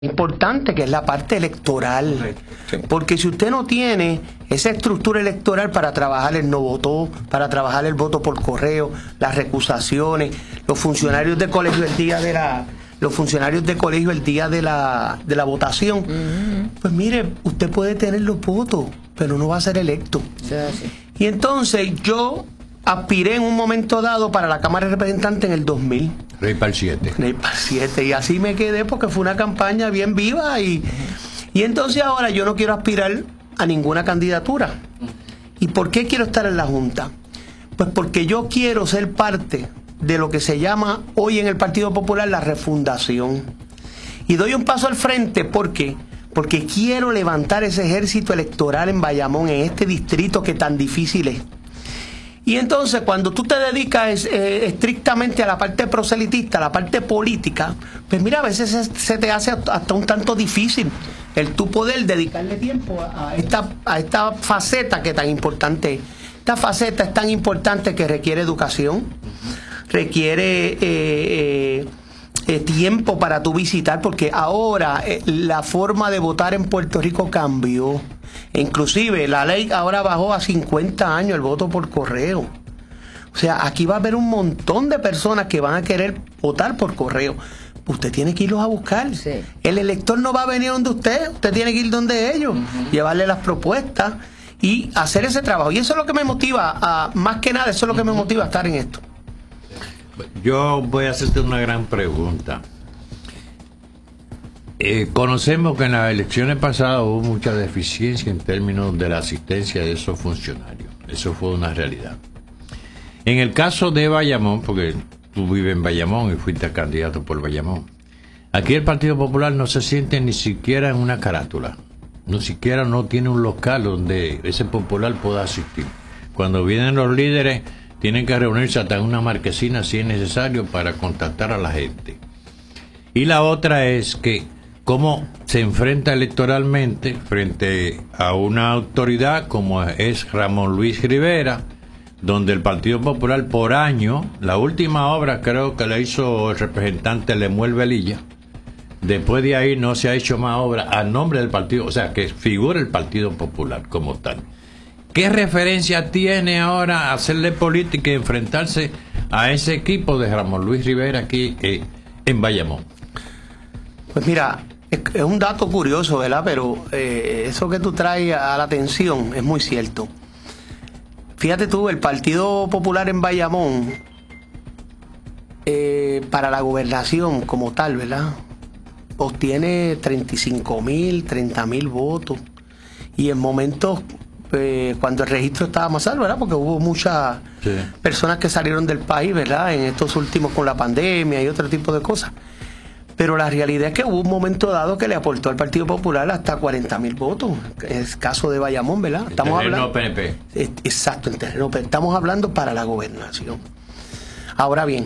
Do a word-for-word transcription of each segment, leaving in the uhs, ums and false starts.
importante, que es la parte electoral, sí. Porque si usted no tiene esa estructura electoral para trabajar el no votó, para trabajar el voto por correo, las recusaciones, los funcionarios de colegio el día de la los funcionarios de colegio el día de la de la votación, uh-huh. Pues mire, usted puede tener los votos, pero no va a ser electo. Sí, sí. Y entonces yo aspiré en un momento dado para la Cámara de Representantes en el dos mil. Rey para el siete. Rey para el siete. Y así me quedé porque fue una campaña bien viva. Y, y entonces ahora yo no quiero aspirar a ninguna candidatura. ¿Y por qué quiero estar en la Junta? Pues porque yo quiero ser parte de lo que se llama hoy en el Partido Popular la refundación. Y doy un paso al frente. ¿Por qué? Porque quiero levantar ese ejército electoral en Bayamón, en este distrito que tan difícil es. Y entonces cuando tú te dedicas eh, estrictamente a la parte proselitista, a la parte política, pues mira, a veces se, se te hace hasta un tanto difícil el tú poder dedicarle tiempo a, a, esta, a esta faceta que tan importante es. Esta faceta es tan importante que requiere educación, requiere eh, eh, eh, tiempo para tú visitar, porque ahora eh, la forma de votar en Puerto Rico cambió. Inclusive la ley ahora bajó a cincuenta años el voto por correo. O sea, aquí va a haber un montón de personas que van a querer votar por correo. Usted tiene que irlos a buscar. Sí. El elector no va a venir donde usted, usted tiene que ir donde ellos, uh-huh. Llevarle las propuestas y hacer ese trabajo. Y eso es lo que me motiva, a, más que nada, eso es lo que me motiva a estar en esto. Yo voy a hacerte una gran pregunta. Eh, conocemos que en las elecciones pasadas hubo mucha deficiencia en términos de la asistencia de esos funcionarios. Eso fue una realidad. En el caso de Bayamón, porque tú vives en Bayamón y fuiste candidato por Bayamón, aquí el Partido Popular no se siente ni siquiera en una carátula. No siquiera no tiene un local donde ese popular pueda asistir. Cuando vienen los líderes, tienen que reunirse hasta en una marquesina si es necesario para contactar a la gente. Y la otra es que cómo se enfrenta electoralmente frente a una autoridad como es Ramón Luis Rivera, donde el Partido Popular por año, la última obra creo que la hizo el representante Lemuel Velilla, después de ahí no se ha hecho más obra a nombre del partido, o sea que figura el Partido Popular como tal. ¿Qué referencia tiene ahora hacerle política y enfrentarse a ese equipo de Ramón Luis Rivera aquí eh, en Bayamón? Pues mira, es, es un dato curioso, ¿verdad? Pero eh, eso que tú traes a la atención es muy cierto. Fíjate tú, el Partido Popular en Bayamón, eh, para la gobernación como tal, ¿verdad? Obtiene treinta y cinco mil, treinta mil votos. Y en momentos, eh, cuando el registro estaba más alto, ¿verdad? Porque hubo muchas sí. personas que salieron del país, ¿verdad? En estos últimos con la pandemia y otro tipo de cosas. Pero la realidad es que hubo un momento dado que le aportó al Partido Popular hasta cuarenta mil votos. Es el caso de Bayamón, ¿verdad? Estamos terreno hablando, P N P. Exacto, en terreno P N P. Estamos hablando para la gobernación. Ahora bien,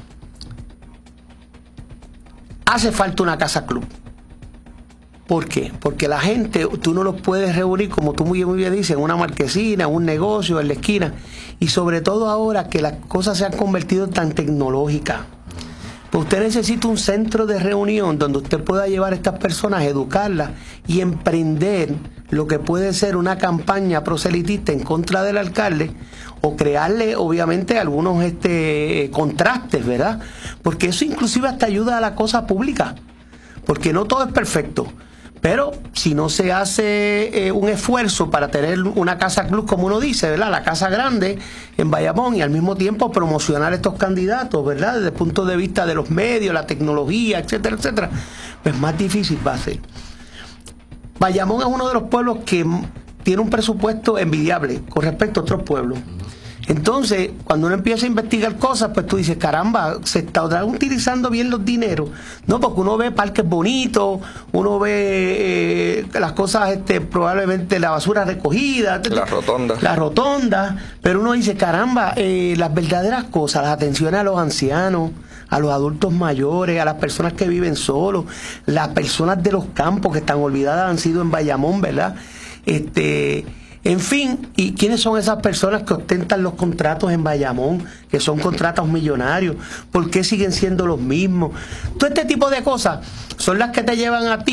hace falta una casa club. ¿Por qué? Porque la gente, tú no los puedes reunir, como tú muy, muy bien dices, en una marquesina, en un negocio, en la esquina. Y sobre todo ahora que las cosas se han convertido tan tecnológicas. Usted necesita un centro de reunión donde usted pueda llevar a estas personas, educarlas y emprender lo que puede ser una campaña proselitista en contra del alcalde o crearle obviamente algunos este, contrastes, ¿verdad? Porque eso inclusive hasta ayuda a la cosa pública, porque no todo es perfecto. Pero si no se hace eh, un esfuerzo para tener una casa club, como uno dice, ¿verdad? La casa grande en Bayamón y al mismo tiempo promocionar estos candidatos, ¿verdad? Desde el punto de vista de los medios, la tecnología, etcétera, etcétera, pues más difícil va a ser. Bayamón es uno de los pueblos que tiene un presupuesto envidiable con respecto a otros pueblos. Entonces, cuando uno empieza a investigar cosas, pues tú dices, caramba, se estarán utilizando bien los dineros. No, porque uno ve parques bonitos, uno ve eh, las cosas, este, probablemente la basura recogida, la rotonda. La rotonda, pero uno dice, caramba, eh, las verdaderas cosas, las atenciones a los ancianos, a los adultos mayores, a las personas que viven solos, las personas de los campos que están olvidadas han sido en Bayamón, ¿verdad? Este... En fin, ¿y quiénes son esas personas que ostentan los contratos en Bayamón, que son contratos millonarios? ¿Por qué siguen siendo los mismos? Todo este tipo de cosas son las que te llevan a ti